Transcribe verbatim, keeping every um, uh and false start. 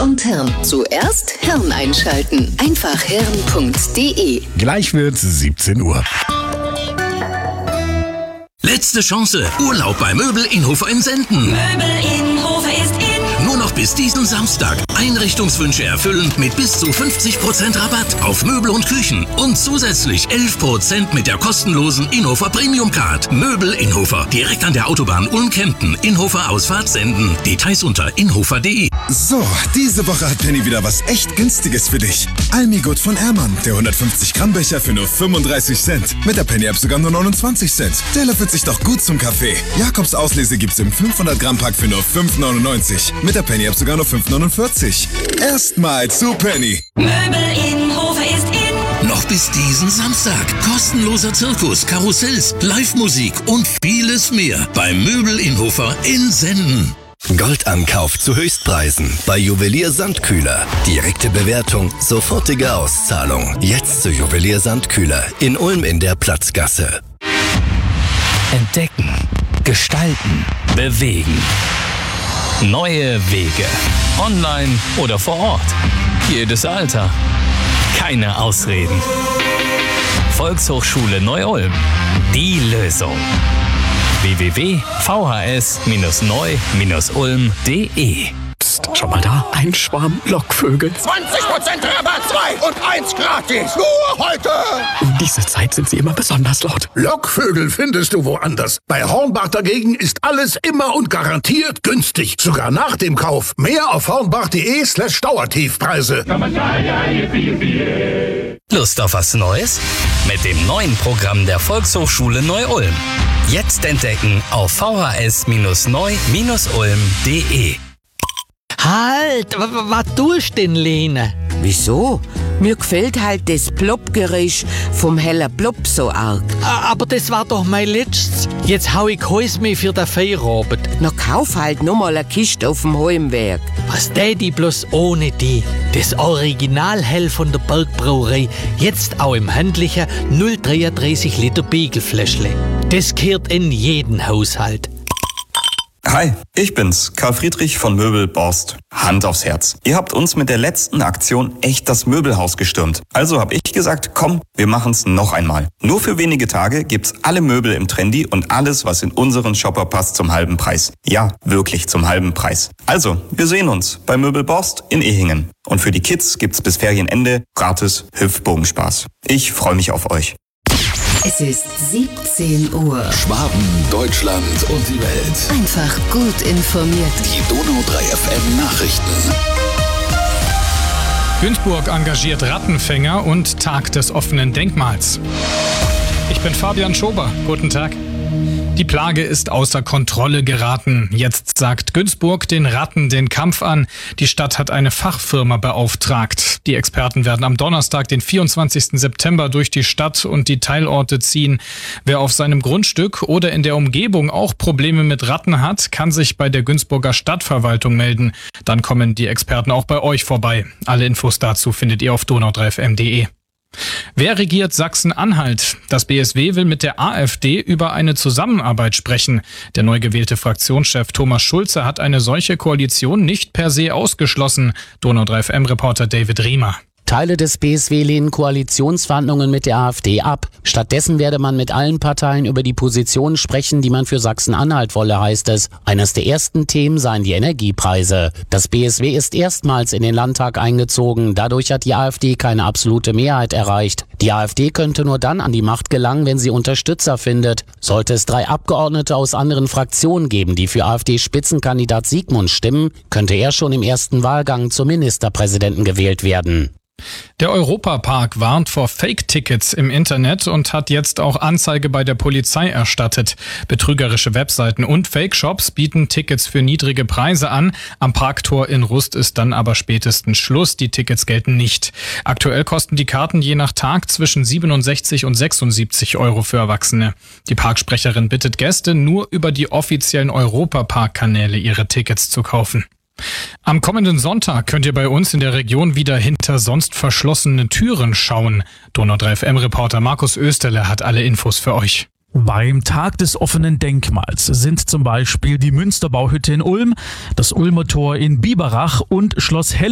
und Hirn. Zuerst Hirn einschalten. Einfach hirn punkt de. Gleich wird siebzehn Uhr. Letzte Chance. Urlaub bei Möbel Inhofer in Senden. Möbel Inhofer ist in. Nur noch bis diesen Samstag. Einrichtungswünsche erfüllen mit bis zu fünfzig Prozent Rabatt auf Möbel und Küchen. Und zusätzlich elf Prozent mit der kostenlosen Inhofer Premium Card. Möbel Inhofer. Direkt an der Autobahn Ulm-Kempten. Inhofer Ausfahrt Senden. Details unter inhofer punkt de. So, diese Woche hat Penny wieder was echt Günstiges für dich. Almigut von Ermann. Der hundertfünfzig Gramm Becher für nur fünfunddreißig Cent. Mit der Penny App sogar nur neunundzwanzig Cent. Der löffelt sich doch gut zum Kaffee. Jakobs Auslese gibt's im fünfhundert Gramm Pack für nur fünf neunundneunzig. Mit der Penny App sogar nur fünf neunundvierzig. Erstmal zu Penny. Möbel Inhofer ist in. Noch bis diesen Samstag. Kostenloser Zirkus, Karussells, Live-Musik und vieles mehr bei Möbel Inhofer in Senden. Goldankauf zu Höchstpreisen bei Juwelier Sandkühler. Direkte Bewertung, sofortige Auszahlung. Jetzt zu Juwelier Sandkühler in Ulm in der Platzgasse. Entdecken, gestalten, bewegen. Neue Wege. Online oder vor Ort. Jedes Alter. Keine Ausreden. Volkshochschule Neu-Ulm. Die Lösung. w w w punkt v h s neu ulm punkt de. Psst, schau mal da, ein Schwarm Lockvögel. zwanzig Prozent Rabatt, zwei und eins gratis. Nur heute. Um diese Zeit sind sie immer besonders laut. Lockvögel findest du woanders. Bei Hornbach dagegen ist alles immer und garantiert günstig. Sogar nach dem Kauf. Mehr auf hornbach punkt de slash Dauertiefpreise. Lust auf was Neues? Mit dem neuen Programm der Volkshochschule Neu-Ulm. Jetzt entdecken auf v h s neu ulm punkt de. Halt, was tust du denn, Lene? Wieso? Mir gefällt halt das Plopp-Geräusch vom heller Plopp so arg. Aber das war doch mein letztes. Jetzt hau ich Häus mehr für den Feierabend. Na, kauf halt noch mal eine Kiste auf dem Heimwerk. Was tät ich bloß ohne die? Das Originalhell von der Bergbrauerei. Jetzt auch im handlichen null Komma dreiunddreißig Liter Begelfläschle. Das gehört in jeden Haushalt. Hi, ich bin's, Karl Friedrich von Möbel Borst. Hand aufs Herz. Ihr habt uns mit der letzten Aktion echt das Möbelhaus gestürmt. Also hab ich gesagt, komm, wir machen's noch einmal. Nur für wenige Tage gibt's alle Möbel im Trendy und alles, was in unseren Shopper passt, zum halben Preis. Ja, wirklich zum halben Preis. Also, wir sehen uns bei Möbel Borst in Ehingen. Und für die Kids gibt's bis Ferienende gratis Hüpfbogenspaß. Ich freue mich auf euch. Es ist siebzehn Uhr. Schwaben, Deutschland und die Welt. Einfach gut informiert. Die Donau drei F M Nachrichten. Günzburg engagiert Rattenfänger und Tag des offenen Denkmals. Ich bin Fabian Schober. Guten Tag. Die Plage ist außer Kontrolle geraten. Jetzt sagt Günzburg den Ratten den Kampf an. Die Stadt hat eine Fachfirma beauftragt. Die Experten werden am Donnerstag, den vierundzwanzigsten September, durch die Stadt und die Teilorte ziehen. Wer auf seinem Grundstück oder in der Umgebung auch Probleme mit Ratten hat, kann sich bei der Günzburger Stadtverwaltung melden. Dann kommen die Experten auch bei euch vorbei. Alle Infos dazu findet ihr auf donau drei f m punkt de. Wer regiert Sachsen-Anhalt? Das B S W will mit der AfD über eine Zusammenarbeit sprechen. Der neu gewählte Fraktionschef Thomas Schulze hat eine solche Koalition nicht per se ausgeschlossen. Donau drei F M-Reporter David Riemer. Teile des B S W lehnen Koalitionsverhandlungen mit der AfD ab. Stattdessen werde man mit allen Parteien über die Positionen sprechen, die man für Sachsen-Anhalt wolle, heißt es. Eines der ersten Themen seien die Energiepreise. Das B S W ist erstmals in den Landtag eingezogen. Dadurch hat die AfD keine absolute Mehrheit erreicht. Die AfD könnte nur dann an die Macht gelangen, wenn sie Unterstützer findet. Sollte es drei Abgeordnete aus anderen Fraktionen geben, die für AfD-Spitzenkandidat Siegmund stimmen, könnte er schon im ersten Wahlgang zum Ministerpräsidenten gewählt werden. Der Europapark warnt vor Fake-Tickets im Internet und hat jetzt auch Anzeige bei der Polizei erstattet. Betrügerische Webseiten und Fake-Shops bieten Tickets für niedrige Preise an. Am Parktor in Rust ist dann aber spätestens Schluss. Die Tickets gelten nicht. Aktuell kosten die Karten je nach Tag zwischen siebenundsechzig und sechsundsiebzig Euro für Erwachsene. Die Parksprecherin bittet Gäste, nur über die offiziellen Europapark-Kanäle ihre Tickets zu kaufen. Am kommenden Sonntag könnt ihr bei uns in der Region wieder hinter sonst verschlossene Türen schauen. Donau drei F M-Reporter Markus Österle hat alle Infos für euch. Beim Tag des offenen Denkmals sind zum Beispiel die Münsterbauhütte in Ulm, das Ulmer Tor in Biberach und Schloss Helle